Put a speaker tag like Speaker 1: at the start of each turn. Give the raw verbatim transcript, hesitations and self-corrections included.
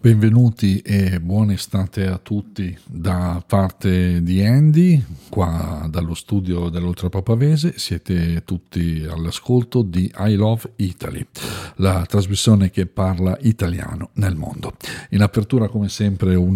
Speaker 1: Benvenuti e buona estate a tutti da parte di Andy, qua dallo studio dell'Oltrepò Pavese. Siete tutti all'ascolto di I Love Italy, la trasmissione che parla italiano nel mondo. In apertura, come sempre, un